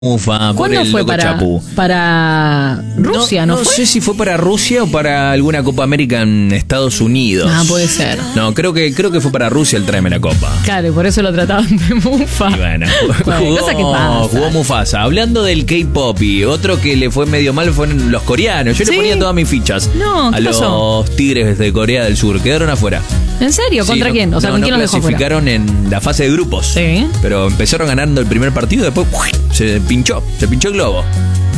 Mufa, por ¿Cuándo el fue loco Chapú. para Rusia? ¿No No fue? sé si fue para Rusia o para alguna Copa América en Estados Unidos. Ah, puede ser. No, creo que fue para Rusia el tráeme la copa. Claro, y por eso lo trataban de Mufa. Y bueno, Cosa que pasa. jugó Mufasa. Hablando del K-pop y otro que le fue medio mal fueron los coreanos. Yo ¿Sí? le ponía todas mis fichas No, a ¿qué los pasó? Tigres de Corea del Sur. Quedaron afuera. ¿En serio? ¿Contra Sí, quién? O sea, ¿con quién no los dejó fuera? clasificaron en la fase de grupos. Sí. Pero empezaron ganando el primer partido y después se pinchó el globo.